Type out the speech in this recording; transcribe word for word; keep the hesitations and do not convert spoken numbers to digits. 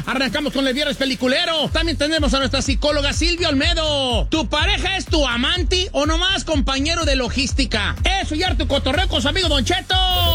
Arrancamos con el viernes peliculero. También tenemos a nuestra psicóloga Silvia Olmedo. ¿Tu pareja es tu amante o nomás compañero de logística? Eso y harto cotorreo con su amigo Don Cheto.